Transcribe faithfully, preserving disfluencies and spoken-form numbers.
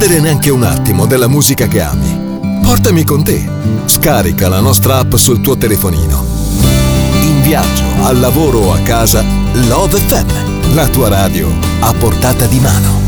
perdere neanche un attimo della musica che ami. Portami con te. Scarica la nostra app sul tuo telefonino. In viaggio, al lavoro o a casa, Love effe emme, la tua radio a portata di mano.